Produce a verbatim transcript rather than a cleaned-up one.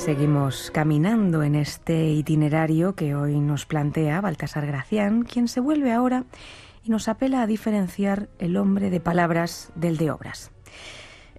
Seguimos caminando en este itinerario que hoy nos plantea Baltasar Gracián, quien se vuelve ahora y nos apela a diferenciar el hombre de palabras del de obras.